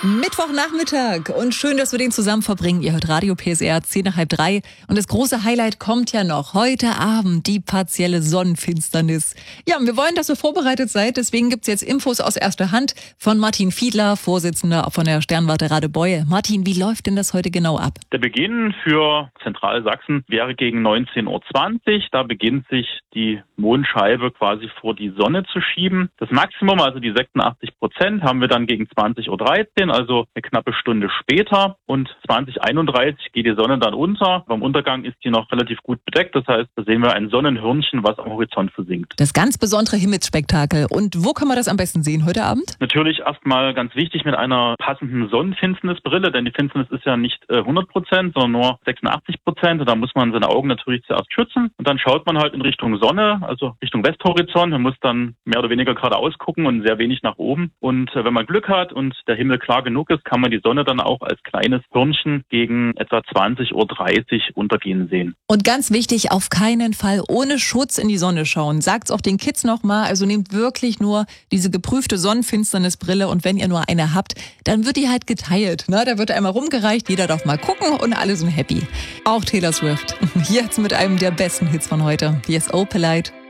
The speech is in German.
Mittwochnachmittag und schön, dass wir den zusammen verbringen. Ihr hört Radio PSR 2:30 und das große Highlight kommt ja noch. Heute Abend die partielle Sonnenfinsternis. Ja, und wir wollen, dass ihr vorbereitet seid. Deswegen gibt's jetzt Infos aus erster Hand von Martin Fiedler, Vorsitzender von der Sternwarte Radebeul. Martin, wie läuft denn das heute genau ab? Der Beginn für Zentralsachsen wäre gegen 19:20 Uhr. Da beginnt sich die Mondscheibe quasi vor die Sonne zu schieben. Das Maximum, also die 86%, haben wir dann gegen 20:13 Uhr, also eine knappe Stunde später. Und 20:31 geht die Sonne dann unter. Beim Untergang ist die noch relativ gut bedeckt. Das heißt, da sehen wir ein Sonnenhörnchen, was am Horizont versinkt. Das ganz besondere Himmelsspektakel. Und wo kann man das am besten sehen heute Abend? Natürlich erstmal ganz wichtig mit einer passenden Sonnenfinsternisbrille, denn die Finsternis ist ja nicht 100%, sondern nur 86%. Und da muss man seine Augen natürlich zuerst schützen. Und dann schaut man halt in Richtung Sonne, also Richtung Westhorizont. Man muss dann mehr oder weniger geradeaus gucken und sehr wenig nach oben. Und wenn man Glück hat und der Himmel klar genug ist, kann man die Sonne dann auch als kleines Hörnchen gegen etwa 20:30 Uhr untergehen sehen. Und ganz wichtig, auf keinen Fall ohne Schutz in die Sonne schauen. Sagt's auch den Kids nochmal, also nehmt wirklich nur diese geprüfte Sonnenfinsternisbrille und wenn ihr nur eine habt, dann wird die halt geteilt. Ne? Da wird einmal rumgereicht, jeder darf mal gucken und alle sind happy. Auch Taylor Swift. Jetzt mit einem der besten Hits von heute. Hier ist Opalite.